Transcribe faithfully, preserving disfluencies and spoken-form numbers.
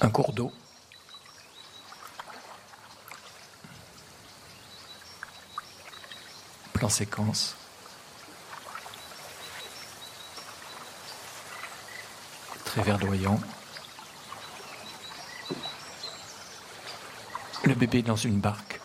Un cours d'eau. Plan séquence. Très verdoyant. Le bébé dans une barque.